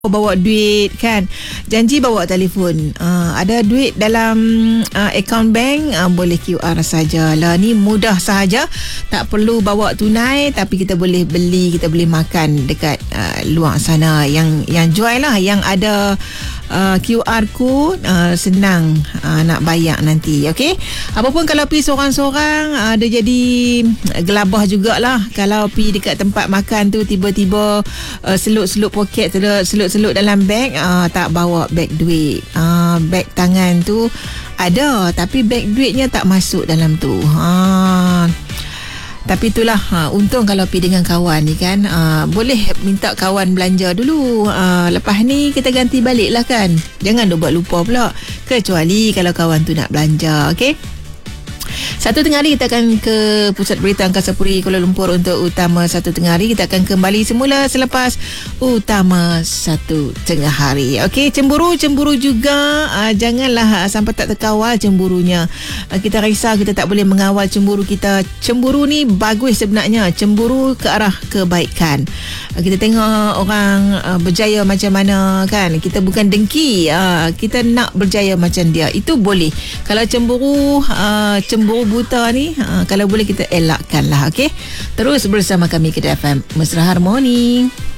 bawa duit kan, janji bawa telefon, ada duit dalam akaun bank, boleh QR sajalah. Ni mudah sahaja, tak perlu bawa tunai, tapi kita boleh beli, kita boleh makan dekat luar sana. Yang jual lah, yang ada QR code, senang nak bayar nanti. Okey, apapun kalau pergi seorang-seorang, dia jadi gelabah jugalah. Kalau pergi dekat tempat makan tu, tiba-tiba selut-selut poket, selut-selut dalam beg, tak bawa beg duit. Beg tangan tu ada, tapi beg duitnya tak masuk dalam tu. Tapi itulah, untung kalau pergi dengan kawan ni kan, boleh minta kawan belanja dulu, lepas ni kita ganti balik lah kan. Jangan buat lupa pula, kecuali kalau kawan tu nak belanja. Okey, 1 tengah hari kita akan ke Pusat Berita Angkasa Puri Kuala Lumpur untuk Utama 1 tengah hari. Kita akan kembali semula selepas Utama 1 tengah hari. Okey, cemburu juga, janganlah sampai tak terkawal cemburunya. Kita risau kita tak boleh mengawal cemburu kita. Cemburu ni bagus sebenarnya, cemburu ke arah kebaikan. Kita tengok orang berjaya macam mana kan, kita bukan dengki, kita nak berjaya macam dia, itu boleh. Kalau cemburu buta ni, kalau boleh kita elakkan lah. Okey, terus bersama kami Kedah FM Mesra Harmoni.